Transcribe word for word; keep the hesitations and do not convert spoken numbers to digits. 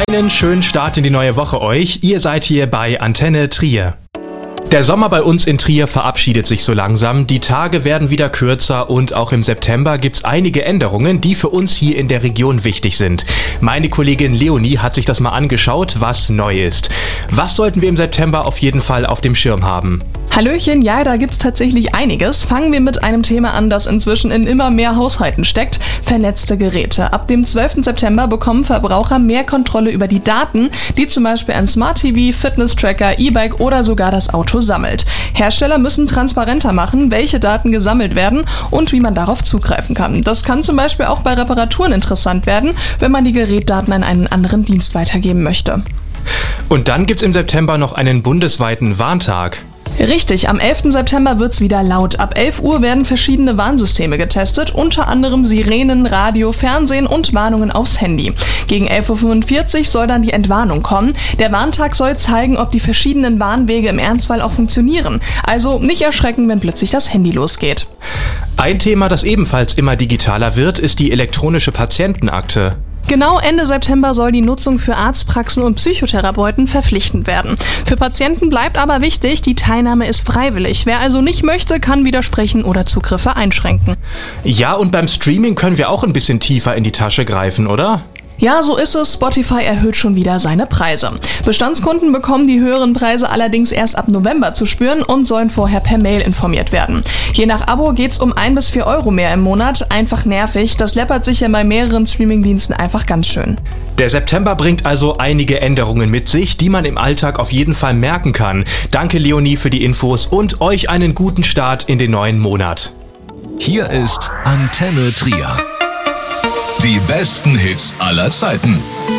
Einen schönen Start in die neue Woche euch. Ihr seid hier bei Antenne Trier. Der Sommer bei uns in Trier verabschiedet sich so langsam. Die Tage werden wieder kürzer und auch im September gibt's einige Änderungen, die für uns hier in der Region wichtig sind. Meine Kollegin Leonie hat sich das mal angeschaut, was neu ist. Was sollten wir im September auf jeden Fall auf dem Schirm haben? Hallöchen, ja, da gibt's tatsächlich einiges. Fangen wir mit einem Thema an, das inzwischen in immer mehr Haushalten steckt: vernetzte Geräte. Ab dem zwölften September bekommen Verbraucher mehr Kontrolle über die Daten, die zum Beispiel ein Smart T V, Fitness-Tracker, E-Bike oder sogar das Auto sammelt. Hersteller müssen transparenter machen, welche Daten gesammelt werden und wie man darauf zugreifen kann. Das kann zum Beispiel auch bei Reparaturen interessant werden, wenn man die Gerätdaten an einen anderen Dienst weitergeben möchte. Und dann gibt's im September noch einen bundesweiten Warntag. Richtig, am elften September wird's wieder laut. Ab elf Uhr werden verschiedene Warnsysteme getestet, unter anderem Sirenen, Radio, Fernsehen und Warnungen aufs Handy. Gegen elf Uhr fünfundvierzig soll dann die Entwarnung kommen. Der Warntag soll zeigen, ob die verschiedenen Warnwege im Ernstfall auch funktionieren. Also nicht erschrecken, wenn plötzlich das Handy losgeht. Ein Thema, das ebenfalls immer digitaler wird, ist die elektronische Patientenakte. Genau Ende September soll die Nutzung für Arztpraxen und Psychotherapeuten verpflichtend werden. Für Patienten bleibt aber wichtig, die Teilnahme ist freiwillig. Wer also nicht möchte, kann widersprechen oder Zugriffe einschränken. Ja, und beim Streaming können wir auch ein bisschen tiefer in die Tasche greifen, oder? Ja, so ist es. Spotify erhöht schon wieder seine Preise. Bestandskunden bekommen die höheren Preise allerdings erst ab November zu spüren und sollen vorher per Mail informiert werden. Je nach Abo geht's um ein bis vier Euro mehr im Monat. Einfach nervig. Das läppert sich ja bei mehreren Streamingdiensten einfach ganz schön. Der September bringt also einige Änderungen mit sich, die man im Alltag auf jeden Fall merken kann. Danke Leonie für die Infos und euch einen guten Start in den neuen Monat. Hier ist Antenne Trier. Die besten Hits aller Zeiten.